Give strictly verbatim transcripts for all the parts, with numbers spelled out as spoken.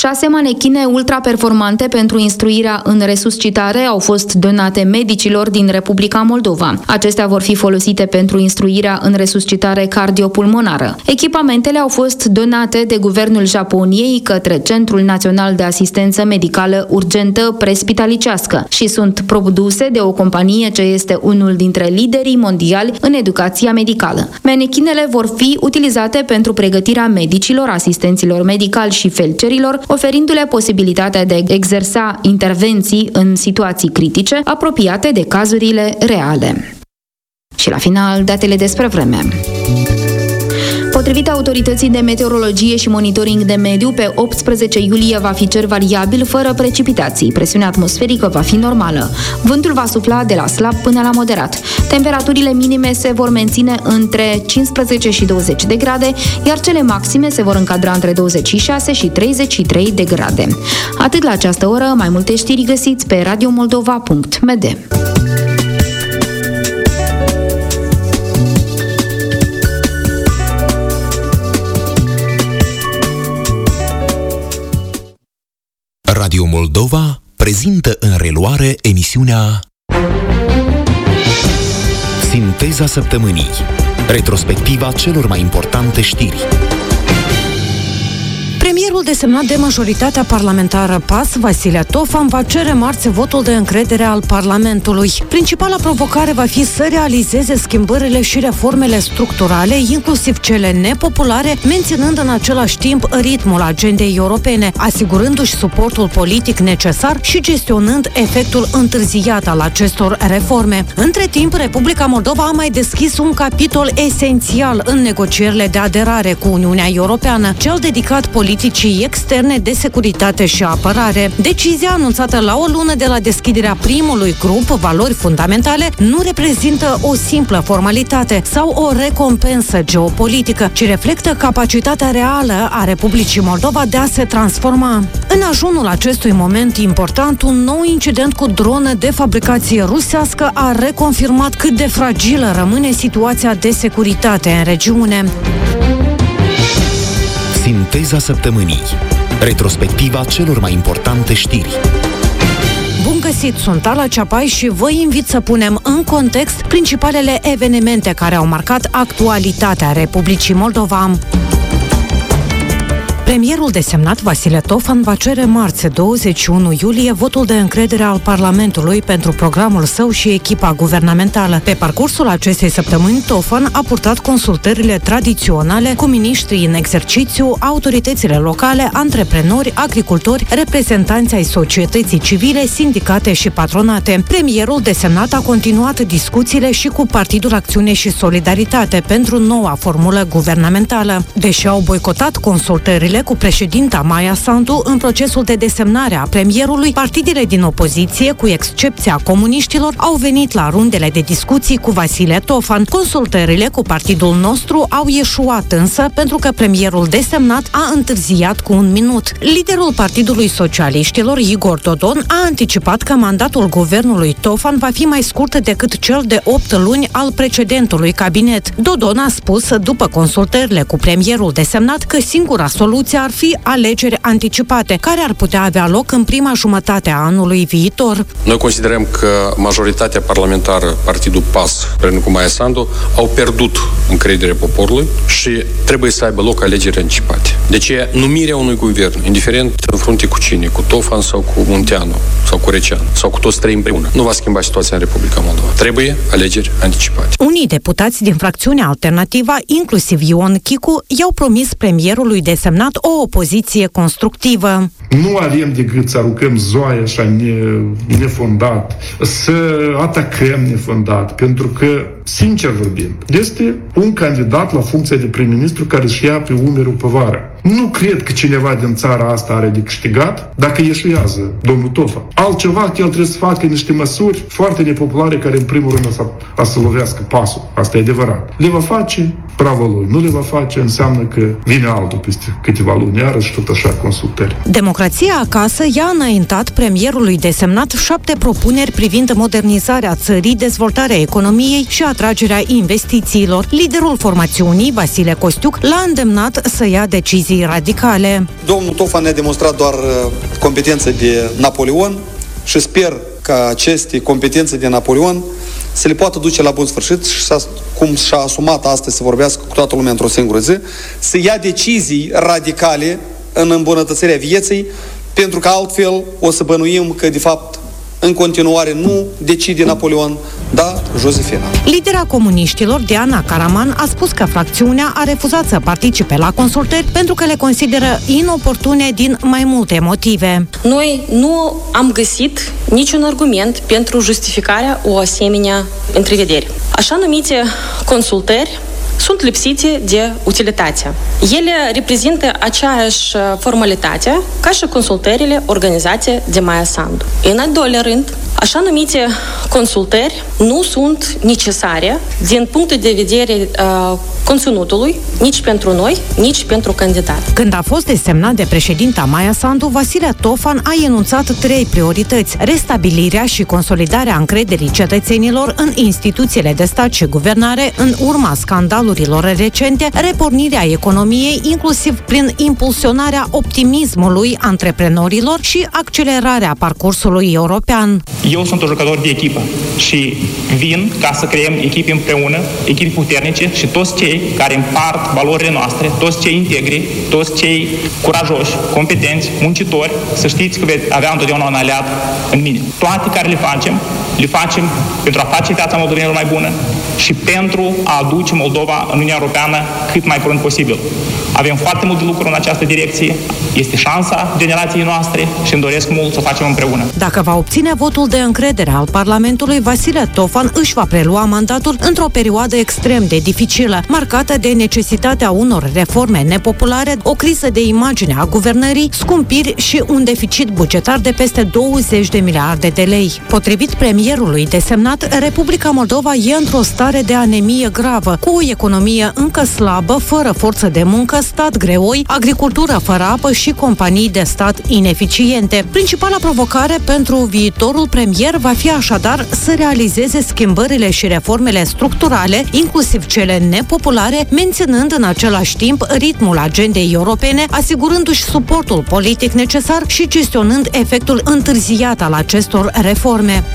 Șase manechine ultraperformante pentru instruirea în resuscitare au fost donate medicilor din Republica Moldova. Acestea vor fi folosite pentru instruirea în resuscitare cardiopulmonară. Echipamentele au fost donate de Guvernul Japoniei către Centrul Național de Asistență Medicală Urgentă Prespitalicească și sunt produse de o companie ce este unul dintre liderii mondiali în educația medicală. Manechinele vor fi utilizate pentru pregătirea medicilor, asistenților medicali și felcerilor, oferindu-le posibilitatea de a exersa intervenții în situații critice apropiate de cazurile reale. Și la final, datele despre vreme. Potrivit autorității de meteorologie și monitoring de mediu, pe optsprezece iulie va fi cer variabil fără precipitații. Presiunea atmosferică va fi normală. Vântul va sufla de la slab până la moderat. Temperaturile minime se vor menține între cincisprezece și douăzeci de grade, iar cele maxime se vor încadra între douăzeci și șase și treizeci și trei de grade. Atât la această oră, mai multe știri găsiți pe radio moldova punct m d. Radio Moldova prezintă în reluare emisiunea Sinteza Săptămânii, retrospectiva celor mai importante știri. Premierul desemnat de majoritatea parlamentară P A S, Vasile Tofan, va cere marți votul de încredere al Parlamentului. Principala provocare va fi să realizeze schimbările și reformele structurale, inclusiv cele nepopulare, menținând în același timp ritmul agendei europene, asigurându-și suportul politic necesar și gestionând efectul întârziat al acestor reforme. Între timp, Republica Moldova a mai deschis un capitol esențial în negocierile de aderare cu Uniunea Europeană, cel dedicat politicii externe de securitate și apărare. Decizia anunțată la o lună de la deschiderea primului grup Valori Fundamentale nu reprezintă o simplă formalitate sau o recompensă geopolitică, ci reflectă capacitatea reală a Republicii Moldova de a se transforma. În ajunul acestui moment important, un nou incident cu dronă de fabricație rusească a reconfirmat cât de fragilă rămâne situația de securitate în regiune. Sinteza Săptămânii, retrospectiva celor mai importante știri. Bun găsit, sunt Ala Ceapai și vă invit să punem în context principalele evenimente care au marcat actualitatea Republicii Moldova. Premierul desemnat Vasile Tofan va cere marți, douăzeci și unu iulie, votul de încredere al Parlamentului pentru programul său și echipa guvernamentală. Pe parcursul acestei săptămâni, Tofan a purtat consultările tradiționale cu miniștrii în exercițiu, autoritățile locale, antreprenori, agricultori, reprezentanți ai societății civile, sindicate și patronate. Premierul desemnat a continuat discuțiile și cu Partidul Acțiune și Solidaritate pentru noua formulă guvernamentală. Deși au boicotat consultările cu președinta Maia Sandu în procesul de desemnare a premierului, partidele din opoziție, cu excepția comuniștilor, au venit la rundele de discuții cu Vasile Tofan. Consultările cu partidul nostru au ieșuat însă pentru că premierul desemnat a întârziat cu un minut. Liderul Partidului Socialiștilor, Igor Dodon, a anticipat că mandatul guvernului Tofan va fi mai scurt decât cel de opt luni al precedentului cabinet. Dodon a spus, după consultările cu premierul desemnat, că singura soluție ar fi alegeri anticipate, care ar putea avea loc în prima jumătate a anului viitor. Noi considerăm că majoritatea parlamentară, Partidul P A S, împreună cu Maia Sandu, au pierdut încrederea poporului și trebuie să aibă loc alegeri anticipate. Deci numirea unui guvern, indiferent în frunte cu cine, cu Tofan sau cu Munteanu, sau cu Receanu, sau cu toți trei împreună, nu va schimba situația în Republica Moldova. Trebuie alegeri anticipate. Unii deputați din fracțiunea alternativă, inclusiv Ion Chicu, i-au promis premierului desemnat o opoziție constructivă. Nu avem decât să aruncăm zoaia așa ne, nefondat, să atacăm nefondat, pentru că, sincer vorbind, este un candidat la funcția de prim-ministru care își ia pe umerul povara. Nu cred că cineva din țara asta are de câștigat dacă ieșuiază domnul Tofan. Altceva că el trebuie să facă niște măsuri foarte nepopulare care în primul rând o să, o să lovească pasul. Asta e adevărat. Le va face bravo lui. Nu le va face, înseamnă că vine altul peste câteva luni, iarăși tot așa consultări. Democrația acasă i-a înaintat premierului desemnat șapte propuneri privind modernizarea țării, dezvoltarea economiei și atragerea investițiilor. Liderul formațiunii, Vasile Costiuc, l-a îndemnat să ia decizii radicale. Domnul Tofan ne-a demonstrat doar competență de Napoleon și sper ca aceste competențe de Napoleon să le poată duce la bun sfârșit și, cum și-a asumat astăzi să vorbească cu toată lumea într-o singură zi, să ia decizii radicale în îmbunătățirea vieții, pentru că altfel o să bănuim că, de fapt, în continuare nu decide Napoleon, dar Josefina. Lidera comuniștilor, Diana Karaman, a spus că fracțiunea a refuzat să participe la consultări pentru că le consideră inoportune din mai multe motive. Noi nu am găsit niciun argument pentru justificarea o asemenea întrevedere. Așa numite consultări sunt lipsite de utilitate. Ele reprezintă aceeași formalitate ca și consultările organizate de Maia Sandu. În al doilea rând, așa numite consultări nu sunt necesare din punctul de vedere uh, conținutului, nici pentru noi, nici pentru candidat. Când a fost desemnat de președinta Maia Sandu, Vasile Tofan a enunțat trei priorități: restabilirea și consolidarea încrederii cetățenilor în instituțiile de stat și guvernare în urma scandalurilor recente, repornirea economiei, inclusiv prin impulsionarea optimismului antreprenorilor și accelerarea parcursului european. Eu sunt un jucător de echipă și vin ca să creăm echipe împreună, echipe puternice și toți cei care împart valorile noastre, toți cei integri, toți cei curajoși, competenți, muncitori, să știți că veți avea întotdeauna un aliat în mine. Toate care le facem, le facem pentru a face viața moldovenilor mai bună și pentru a aduce Moldova în Uniunea Europeană cât mai curând posibil. Avem foarte mult de lucru în această direcție, este șansa generației noastre și îmi doresc mult să o facem împreună. Dacă va obține votul de încredere al Parlamentului, Vasile Tofan își va prelua mandatul într-o perioadă extrem de dificilă, marcată de necesitatea unor reforme nepopulare, o criză de imagine a guvernării, scumpiri și un deficit bugetar de peste douăzeci de miliarde de lei. Potrivit premierului desemnat, Republica Moldova e într-o stare de anemie gravă, cu o economie încă slabă, fără forță de muncă, stat greoi, agricultură fără apă și companii de stat ineficiente. Principala provocare pentru viitorul premier va fi așadar să realizeze schimbările și reformele structurale, inclusiv cele nepopulare, menținând în același timp ritmul agendei europene, asigurându-și suportul politic necesar și gestionând efectul întârziat al acestor reforme.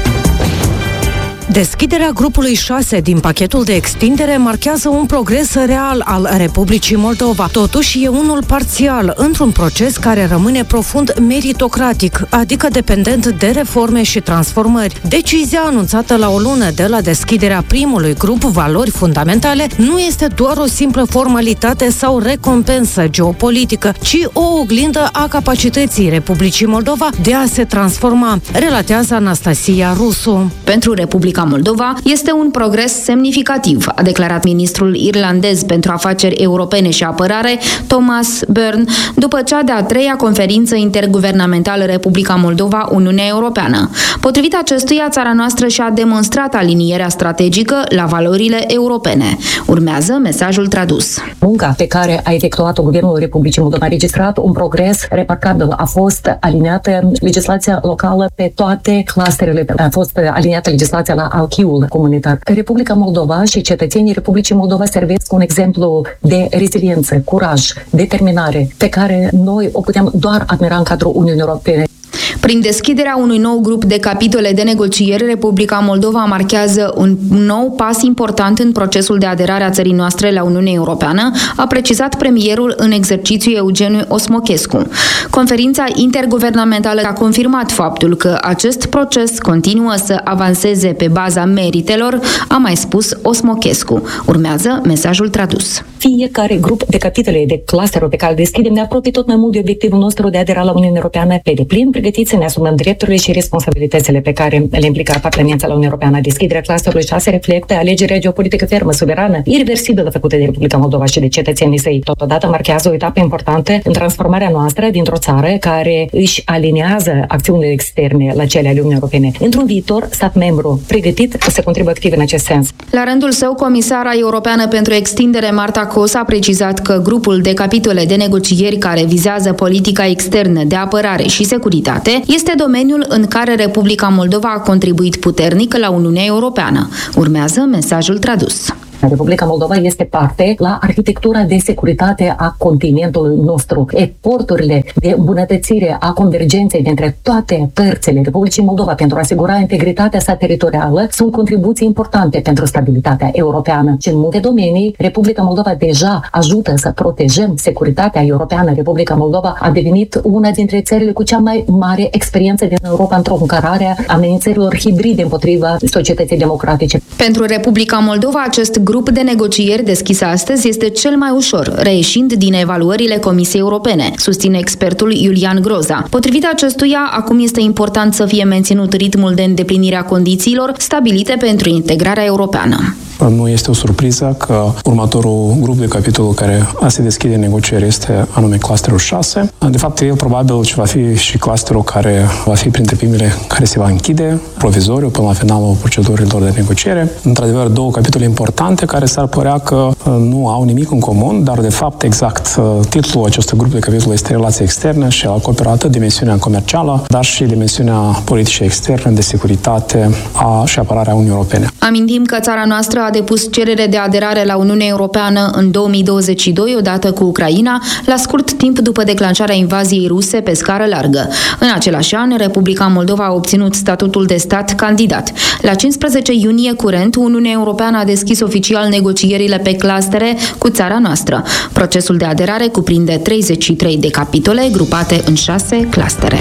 Deschiderea grupului șase din pachetul de extindere marchează un progres real al Republicii Moldova. Totuși, e unul parțial, într-un proces care rămâne profund meritocratic, adică dependent de reforme și transformări. Decizia anunțată la o lună de la deschiderea primului grup Valori Fundamentale nu este doar o simplă formalitate sau recompensă geopolitică, ci o oglindă a capacității Republicii Moldova de a se transforma, relatează Anastasia Rusu. Pentru Republica Moldova este un progres semnificativ, a declarat ministrul irlandez pentru afaceri europene și apărare, Thomas Byrne, după cea de-a treia conferință interguvernamentală Republica Moldova-Uniunea Europeană. Potrivit acestuia, țara noastră și-a demonstrat alinierea strategică la valorile europene. Urmează mesajul tradus. Munca pe care a efectuat-o Guvernul Republicii Moldova a registrat un progres remarcabil. A fost aliniată legislația locală pe toate clusterele, a fost aliniată legislația la acquis-ul comunitar. Republica Moldova și cetățenii Republicii Moldova servesc un exemplu de reziliență, curaj, determinare, pe care noi o putem doar admira în cadrul Uniunii Europene. Prin deschiderea unui nou grup de capitole de negocieri, Republica Moldova marchează un nou pas important în procesul de aderare a țării noastre la Uniunea Europeană, a precizat premierul în exercițiu Eugeniu Osmochescu. Conferința interguvernamentală a confirmat faptul că acest proces continuă să avanseze pe baza meritelor, a mai spus Osmochescu. Urmează mesajul tradus. fiecare grup de capitole, de clusteruri pe care le deschidem, ne apropie tot mai mult de obiectivul nostru de a adera la Uniunea Europeană pe deplin, pregătiți să ne asumăm drepturile și responsabilitățile pe care le implică apartenența la Uniunea Europeană. Deschiderea clusterului șase reflectă alegerea geopolitică fermă, suverană, irreversibilă făcută de Republica Moldova și de cetățenii săi. Totodată marchează o etapă importantă în transformarea noastră dintr-o țară care își aliniază acțiunile externe la cele ale Uniunii Europene într-un viitor stat membru pregătit să contribuie activ în acest sens. La rândul său, comisara europeană pentru extindere Marta Kos a precizat că grupul de capitole de negocieri care vizează politica externă de apărare și securitate este domeniul în care Republica Moldova a contribuit puternic la Uniunea Europeană. Urmează mesajul tradus. Republica Moldova este parte la arhitectura de securitate a continentului nostru. Eforturile de îmbunătățire a convergenței dintre toate părțile Republicii Moldova pentru a asigura integritatea sa teritorială sunt contribuții importante pentru stabilitatea europeană. Și în multe domenii, Republica Moldova deja ajută să protejăm securitatea europeană. Republica Moldova a devenit una dintre țările cu cea mai mare experiență din Europa într-o încarare a amenințărilor hibride împotriva societății democratice. Pentru Republica Moldova, acest grup de negocieri deschis astăzi este cel mai ușor, reieșind din evaluările Comisiei Europene, susține expertul Iulian Groza. Potrivit acestuia, acum este important să fie menținut ritmul de îndeplinire a condițiilor stabilite pentru integrarea europeană. Nu este o surpriză că următorul grup de capitol care a se deschide negocieri este anume clusterul șase. De fapt, el probabil ce va fi și clusterul care va fi printre primele care se va închide provizoriu până la finalul procedurilor de negociere. Într-adevăr, două capitole importante care s-ar părea că nu au nimic în comun, dar de fapt exact titlul acestui grup de capitol este relații externe și acoperă atât dimensiunea comercială, dar și dimensiunea politică externă, de securitate a, și apărarea Uniunii Europene. Amintim că țara noastră a depus cerere de aderare la Uniunea Europeană în două mii douăzeci și doi, odată cu Ucraina, la scurt timp după declanșarea invaziei ruse pe scară largă. În același an, Republica Moldova a obținut statutul de stat candidat. La cincisprezece iunie curent, Uniunea Europeană a deschis oficial negocierile pe clustere cu țara noastră. Procesul de aderare cuprinde treizeci și trei de capitole grupate în șase clustere.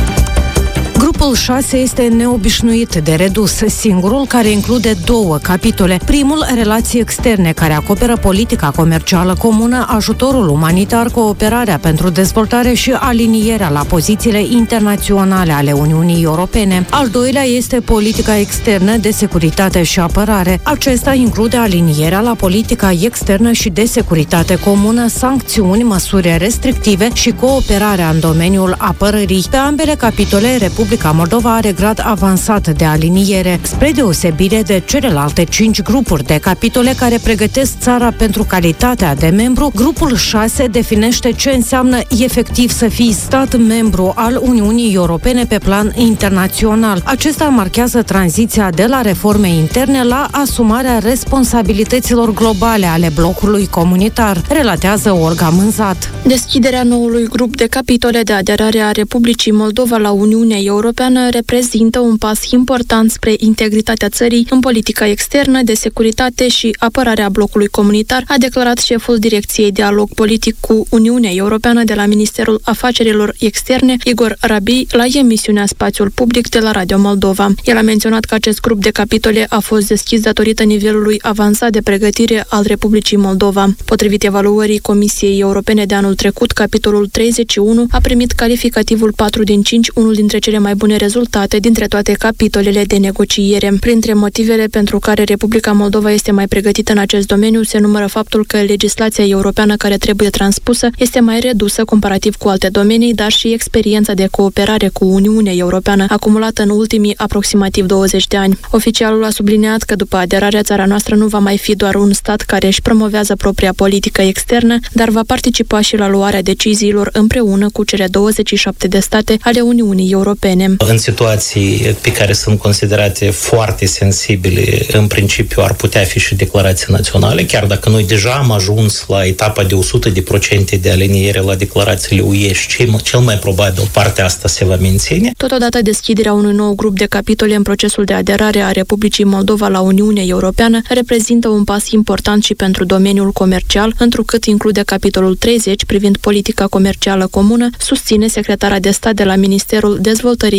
Grupul șase este neobișnuit de redus, singurul care include două capitole. Primul, relații externe, care acoperă politica comercială comună, ajutorul umanitar, cooperarea pentru dezvoltare și alinierea la pozițiile internaționale ale Uniunii Europene. Al doilea este politica externă de securitate și apărare. Acesta include alinierea la politica externă și de securitate comună, sancțiuni, măsuri restrictive și cooperarea în domeniul apărării. Pe ambele capitole, Republica Moldova are grad avansat de aliniere, spre deosebire de celelalte cinci grupuri de capitole care pregătesc țara pentru calitatea de membru. Grupul șase definește ce înseamnă efectiv să fii stat membru al Uniunii Europene pe plan internațional. Acesta marchează tranziția de la reforme interne la asumarea responsabilităților globale ale blocului comunitar, relatează Olga Mânzat. Deschiderea noului grup de capitole de aderare a Republicii Moldova la Uniunea Europeană reprezintă un pas important spre integritatea țării în politica externă, de securitate și apărarea blocului comunitar, a declarat șeful Direcției Dialog Politic cu Uniunea Europeană de la Ministerul Afacerilor Externe, Igor Rabi, la emisiunea Spațiul Public de la Radio Moldova. El a menționat că acest grup de capitole a fost deschis datorită nivelului avansat de pregătire al Republicii Moldova. Potrivit evaluării Comisiei Europene de anul trecut, capitolul treizeci și unu a primit calificativul patru din cinci, unul dintre cele mai bune rezultate dintre toate capitolele de negociere. Printre motivele pentru care Republica Moldova este mai pregătită în acest domeniu se numără faptul că legislația europeană care trebuie transpusă este mai redusă comparativ cu alte domenii, dar și experiența de cooperare cu Uniunea Europeană acumulată în ultimii aproximativ douăzeci de ani. Oficialul a subliniat că după aderarea, țara noastră nu va mai fi doar un stat care își promovează propria politică externă, dar va participa și la luarea deciziilor împreună cu cele douăzeci și șapte de state ale Uniunii Europene. În situații pe care sunt considerate foarte sensibile, în principiu ar putea fi și declarații naționale, chiar dacă noi deja am ajuns la etapa de o sută de procente de aliniere la declarațiile U E și cel mai probabil partea asta se va menține. Totodată, deschiderea unui nou grup de capitole în procesul de aderare a Republicii Moldova la Uniunea Europeană reprezintă un pas important și pentru domeniul comercial, întrucât include capitolul treizeci privind politica comercială comună, susține secretara de stat de la Ministerul Dezvoltării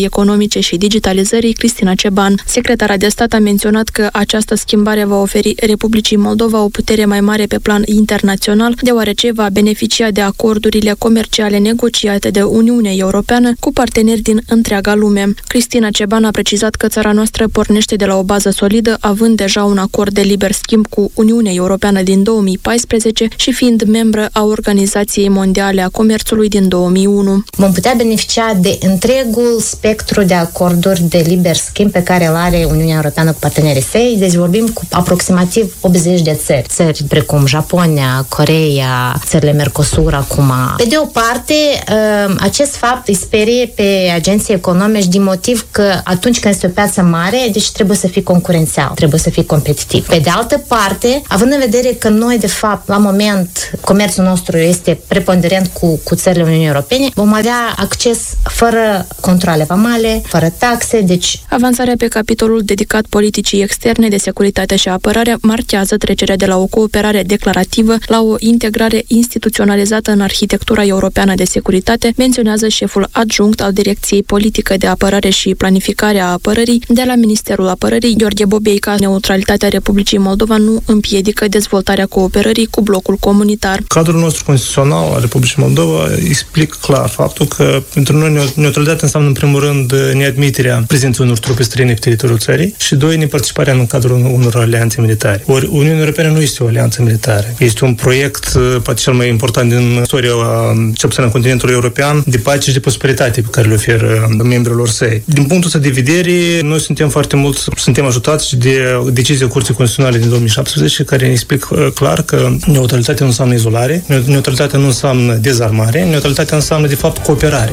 economice și digitalizării, Cristina Ceban. Secretara de stat a menționat că această schimbare va oferi Republicii Moldova o putere mai mare pe plan internațional, deoarece va beneficia de acordurile comerciale negociate de Uniunea Europeană cu parteneri din întreaga lume. Cristina Ceban a precizat că țara noastră pornește de la o bază solidă, având deja un acord de liber schimb cu Uniunea Europeană din două mii paisprezece și fiind membră a Organizației Mondiale a Comerțului din două mii unu. Vom putea beneficia de întregul spectru de acorduri de liber schimb pe care îl are Uniunea Europeană cu partenerii săi. Deci vorbim cu aproximativ optzeci de țări. Țări precum Japonia, Coreea, țările Mercosur acum. Pe de o parte, acest fapt îi sperie pe agenții economici din motiv că atunci când este o piață mare, deci trebuie să fii concurențial, trebuie să fii competitiv. Pe de altă parte, având în vedere că noi, de fapt, la moment, comerțul nostru este preponderent cu, cu țările Uniunii Europene, vom avea acces fără controale vamale, fără taxe, deci... Avansarea pe capitolul dedicat politicii externe de securitate și apărare marchează trecerea de la o cooperare declarativă la o integrare instituționalizată în arhitectura europeană de securitate, menționează șeful adjunct al Direcției Politică de Apărare și Planificare a Apărării de la Ministerul Apărării, Gheorghe Bobeica. Neutralitatea Republicii Moldova nu împiedică dezvoltarea cooperării cu blocul comunitar. Cadrul nostru constituțional al Republicii Moldova explică clar faptul că pentru noi neutralitatea înseamnă în primul rând neadmiterea prezenței unor trupe străine pe teritoriul țării și doi, neparticiparea în cadrul unor alianțe militare. Ori Uniunea Europeană nu este o alianță militară. Este un proiect, poate cel mai important din istoria, cel puțin în continentul european, de pace și de prosperitate pe care le oferă membrilor săi. Din punctul ăsta de vedere, noi suntem foarte mult, suntem ajutați de decizia Curții Constituționale din două mii șaptesprezece, care ne explică clar că neutralitatea nu înseamnă izolare, neutralitatea nu înseamnă dezarmare, neutralitatea înseamnă, de fapt, cooperare.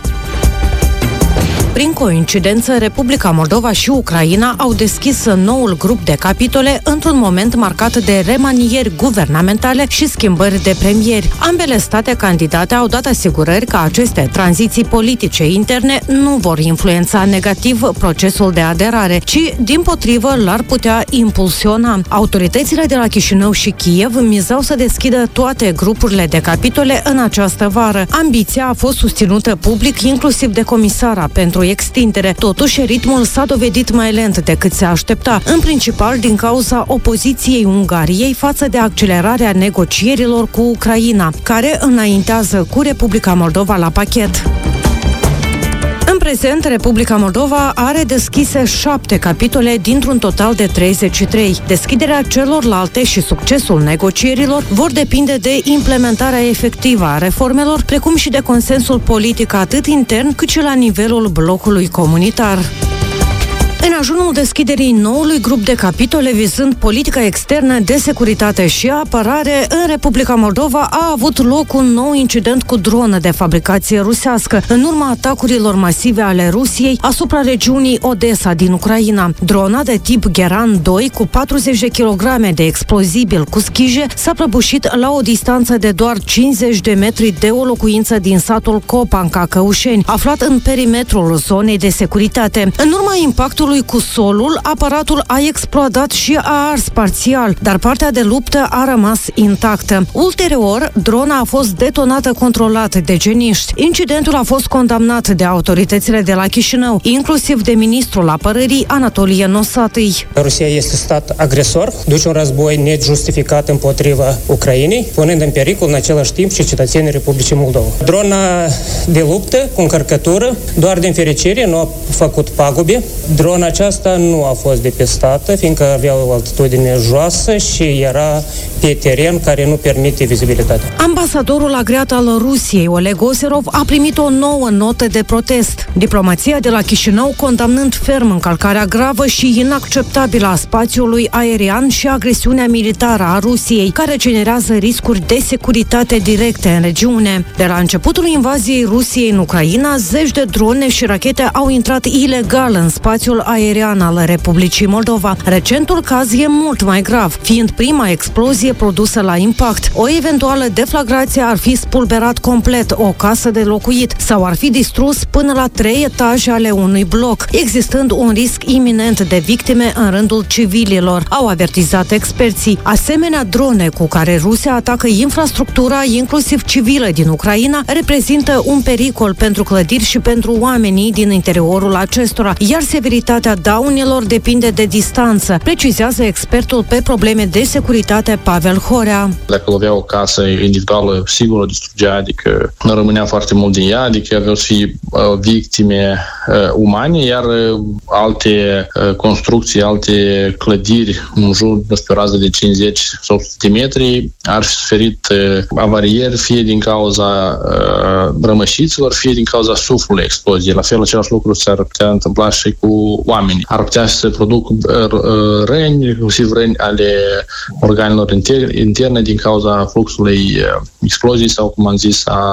Prin coincidență, Republica Moldova și Ucraina au deschis noul grup de capitole într-un moment marcat de remanieri guvernamentale și schimbări de premieri. Ambele state candidate au dat asigurări că aceste tranziții politice interne nu vor influența negativ procesul de aderare, ci, dimpotrivă, l-ar putea impulsiona. Autoritățile de la Chișinău și Kiev mizau să deschidă toate grupurile de capitole în această vară. Ambiția a fost susținută public, inclusiv de comisara pentru extindere. Totuși, ritmul s-a dovedit mai lent decât se aștepta, în principal din cauza opoziției Ungariei față de accelerarea negocierilor cu Ucraina, care înaintează cu Republica Moldova la pachet. În prezent, Republica Moldova are deschise șapte capitole dintr-un total de treizeci și trei. Deschiderea celorlalte și succesul negocierilor vor depinde de implementarea efectivă a reformelor, precum și de consensul politic atât intern cât și la nivelul blocului comunitar. În ajunul deschiderii noului grup de capitole vizând politica externă de securitate și apărare, în Republica Moldova a avut loc un nou incident cu dronă de fabricație rusească, în urma atacurilor masive ale Rusiei asupra regiunii Odessa din Ucraina. Drona de tip Geran doi, cu patruzeci de kilograme de explozibil cu schije, s-a prăbușit la o distanță de doar cincizeci de metri de o locuință din satul Copanca, Căușeni, aflat în perimetrul zonei de securitate. În urma impactului cu solul, aparatul a explodat și a ars parțial, dar partea de luptă a rămas intactă. Ulterior, drona a fost detonată controlat de geniști. Incidentul a fost condamnat de autoritățile de la Chișinău, inclusiv de ministrul apărării Anatolie Nosatăi. Rusia este stat agresor, duce un război nejustificat împotriva Ucrainei, punând în pericol în același timp și cetățenii Republicii Moldova. Drona de luptă cu încărcătură, doar din fericire, nu a făcut pagube. Drona aceasta nu a fost depistată, fiindcă avea o altitudine joasă și era pe teren care nu permite vizibilitatea. Ambasadorul agreat al Rusiei, Oleg Oserov, a primit o nouă notă de protest. Diplomația de la Chișinău condamnând ferm încălcarea gravă și inacceptabilă a spațiului aerian și agresiunea militară a Rusiei, care generează riscuri de securitate directe în regiune. De la începutul invaziei Rusiei în Ucraina, zeci de drone și rachete au intrat ilegal în spațiul aerian al Republicii Moldova. Recentul caz e mult mai grav, fiind prima explozie produsă la impact. O eventuală deflagrație ar fi spulberat complet o casă de locuit sau ar fi distrus până la trei etaje ale unui bloc, existând un risc iminent de victime în rândul civililor, au avertizat experții. Asemenea, drone cu care Rusia atacă infrastructura, inclusiv civilă, din Ucraina, reprezintă un pericol pentru clădiri și pentru oamenii din interiorul acestora, iar severitatea daunelor depinde de distanță, precizează expertul pe probleme de securitate Pavel Horea. Dacă lovea o casă individuală, sigur o distrugea, adică nu rămânea foarte mult din ea, adică aveau să fie uh, victime uh, umane, iar uh, alte uh, construcții, alte clădiri în jur de o rază de cincizeci sau o sută de metri ar fi suferit uh, avarieri, fie din cauza uh, rămășiților, fie din cauza suflului exploziei. La fel, același lucru s-ar putea întâmpla și cu oamenii. Ar putea să se produc uh, răni, inclusiv răni ale organelor interne din cauza fluxului uh, explozii sau, cum am zis, a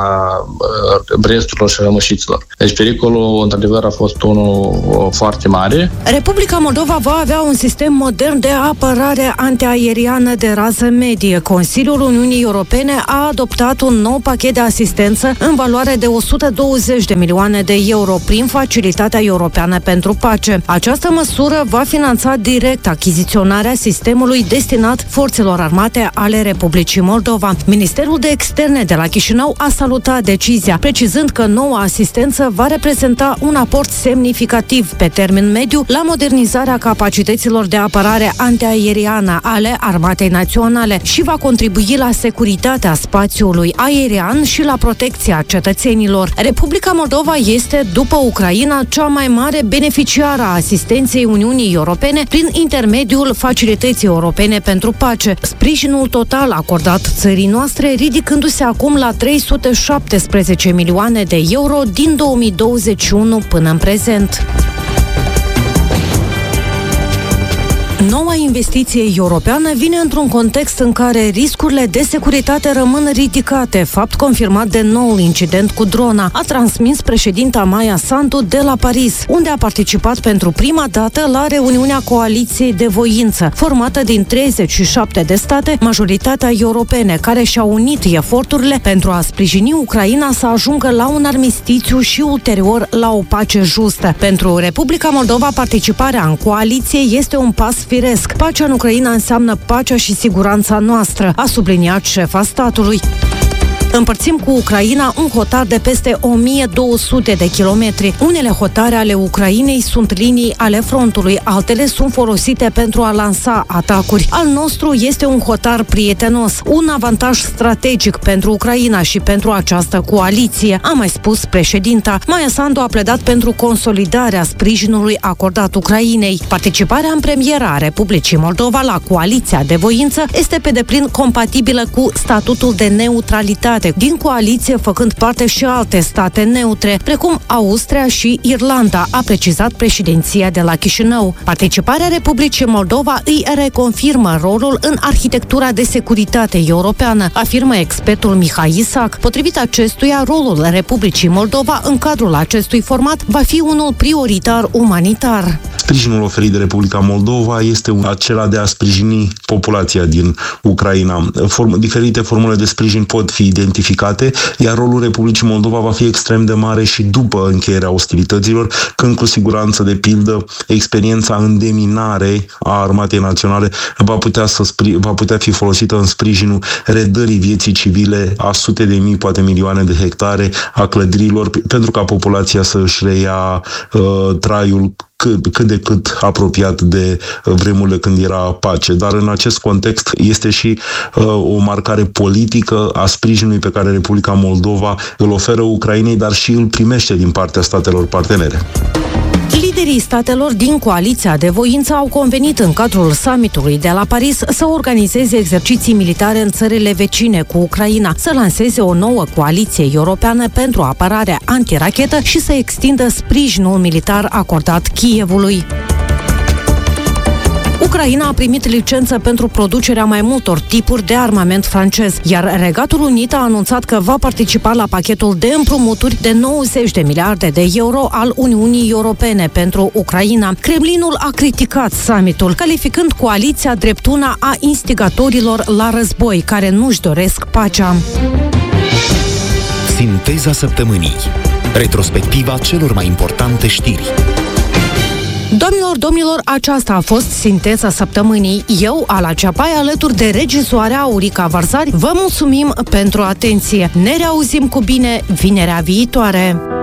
uh, bresturilor și rămășiților. Deci pericolul, într-adevăr, a fost unul uh, foarte mare. Republica Moldova va avea un sistem modern de apărare antiaeriană de rază medie. Consiliul Uniunii Europene a adoptat un nou pachet de asistență în valoare de o sută douăzeci de milioane de euro prin Facilitatea Europeană pentru Pace. Această măsură va finanța direct achiziționarea sistemului destinat forțelor armate ale Republicii Moldova. Ministerul de Externe de la Chișinău a salutat decizia, precizând că noua asistență va reprezenta un aport semnificativ pe termen mediu la modernizarea capacităților de apărare antiaeriană ale Armatei Naționale și va contribui la securitatea spațiului aerian și la protecția cetățenilor. Republica Moldova este, după Ucraina, cea mai mare beneficiară a asistenței Uniunii Europene prin intermediul Facilității Europene pentru Pace. Sprijinul total acordat țării noastre ridicându-se acum la trei sute șaptesprezece milioane de euro din două mii douăzeci și unu până în prezent. Noua investiție europeană vine într-un context în care riscurile de securitate rămân ridicate, fapt confirmat de noul incident cu drona, a transmis președinta Maia Sandu de la Paris, unde a participat pentru prima dată la reuniunea Coaliției de Voință, formată din treizeci și șapte de state, majoritatea europene, care și-au unit eforturile pentru a sprijini Ucraina să ajungă la un armistițiu și ulterior la o pace justă. Pentru Republica Moldova, participarea în coaliție este un pas firesc. Pacea în Ucraina înseamnă pacea și siguranța noastră, a subliniat șefa statului. Împărțim cu Ucraina un hotar de peste o mie două sute de kilometri. Unele hotare ale Ucrainei sunt linii ale frontului, altele sunt folosite pentru a lansa atacuri. Al nostru este un hotar prietenos, un avantaj strategic pentru Ucraina și pentru această coaliție, a mai spus președinta. Maia Sandu a pledat pentru consolidarea sprijinului acordat Ucrainei. Participarea în premieră a Republicii Moldova la coaliția de voință este pe deplin compatibilă cu statutul de neutralitate din coaliție, făcând parte și alte state neutre, precum Austria și Irlanda, a precizat președinția de la Chișinău. Participarea Republicii Moldova îi reconfirmă rolul în arhitectura de securitate europeană, afirmă expertul Mihai Isac. Potrivit acestuia, rolul Republicii Moldova în cadrul acestui format va fi unul prioritar umanitar. Sprijinul oferit de Republica Moldova este acela de a sprijini populația din Ucraina. Form, diferite formule de sprijin pot fi identificate, iar rolul Republicii Moldova va fi extrem de mare și după încheierea ostilităților, când cu siguranță, de pildă, experiența în deminare a Armatei Naționale va putea, să spri, va putea fi folosită în sprijinul redării vieții civile a sute de mii, poate milioane de hectare a clădirilor, pentru ca populația să își reia uh, traiul cât, cât de cât apropiat de vremurile când era pace. Dar în acest context este și uh, o marcare politică a sprijinului pe care Republica Moldova îl oferă Ucrainei, dar și îl primește din partea statelor partenere. Liderii statelor din coaliția de voință au convenit în cadrul summitului de la Paris să organizeze exerciții militare în țările vecine cu Ucraina, să lanseze o nouă coaliție europeană pentru apărare antirachetă și să extindă sprijinul militar acordat Kievului. Ucraina a primit licență pentru producerea mai multor tipuri de armament francez, iar Regatul Unit a anunțat că va participa la pachetul de împrumuturi de nouăzeci de miliarde de euro al Uniunii Europene pentru Ucraina. Kremlinul a criticat summitul, calificând coaliția drept una a instigatorilor la război, care nu-și doresc pacea. Sinteza săptămânii. Retrospectiva celor mai importante știri. Doamnelor, domnilor, aceasta a fost Sinteza săptămânii. Eu, Ala Ceapai, alături de regizoarea Aurica Varzari, vă mulțumim pentru atenție. Ne reauzim cu bine vinerea viitoare.